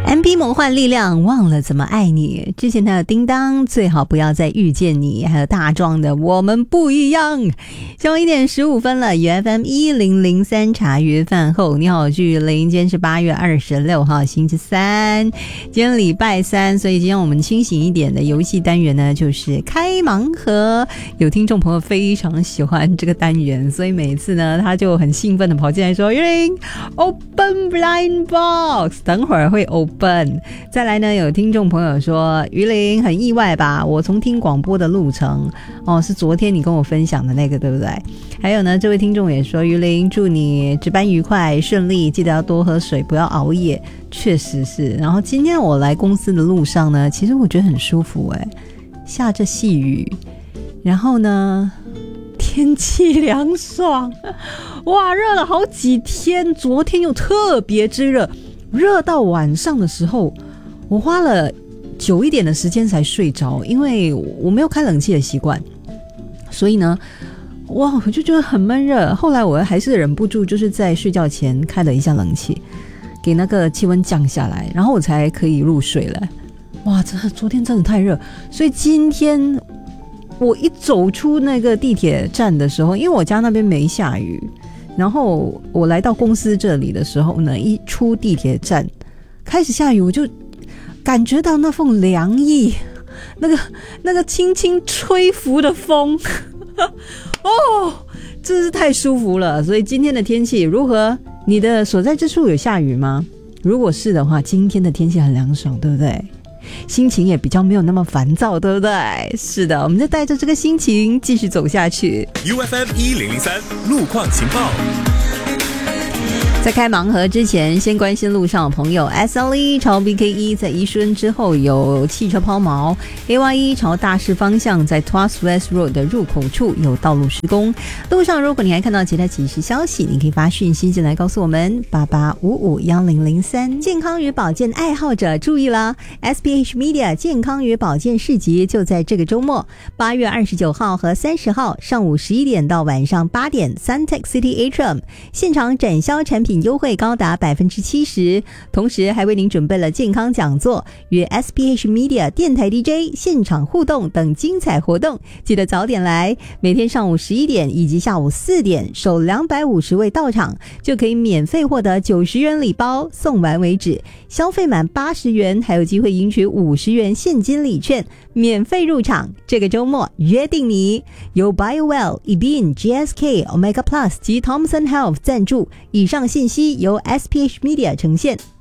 MP 魔幻力量，忘了怎么爱你。之前的叮当，最好不要再遇见你，还有大壮的我们不一样。下午1点15分了，UFM 1003茶余饭后，你好，我是玉玲。今天是8月26号，星期三，今天礼拜三，所以今天我们清醒一点的游戏单元呢，就是开盲盒。有听众朋友非常喜欢这个单元，所以每次呢，他就很兴奋的跑进来说：“玉玲 ，Open Blind Box， 等会儿会 open。”再来呢，有听众朋友说于林很意外吧，我从听广播的路程是昨天你跟我分享的那个对不对？还有呢，这位听众也说于林祝你值班愉快顺利，记得要多喝水，不要熬夜。确实是。然后今天我来公司的路上呢，其实我觉得很舒服下着细雨，然后呢天气凉爽，哇，热了好几天，昨天又特别之热，热到晚上的时候，我花了久一点的时间才睡着，因为我没有开冷气的习惯，所以呢，哇，我就觉得很闷热。后来我还是忍不住，就是在睡觉前开了一下冷气，给那个气温降下来，然后我才可以入睡了。哇，昨天真的太热，所以今天我一走出那个地铁站的时候，因为我家那边没下雨。然后我来到公司这里的时候呢，一出地铁站开始下雨，我就感觉到那份凉意，那个轻轻吹拂的风真是太舒服了。所以今天的天气如何？你的所在之处有下雨吗？如果是的话，今天的天气很凉爽，对不对？心情也比较没有那么烦躁，对不对？是的，我们就带着这个心情继续走下去。 UFM 1003路况情报。 在开盲盒之前，先关心路上的朋友。 SLE 朝 BK1 在宜顺之后有汽车抛锚， AY1 朝大市方向在 Tuas West Road 的入口处有道路施工。路上如果你还看到其他即时消息，你可以发讯息进来告诉我们88551003。健康与保健爱好者注意了， SPH Media 健康与保健市集就在这个周末，8月29号和30号上午11点到晚上8点 Suntec City Atrium 现场展销产品优惠高达 70%， 同时还为您准备了健康讲座与 SPH Media 电台 DJ 现场互动等精彩活动，记得早点来。每天上午11点以及下午4点首250位到场就可以免费获得90元礼包，送完为止，消费满80元还有机会赢取50元现金礼券，免费入场。这个周末约定你。由 BioWell、eBean、GSK、Omega Plus 及 Thomson Health 赞助，以上信息由 SPH Media 呈现。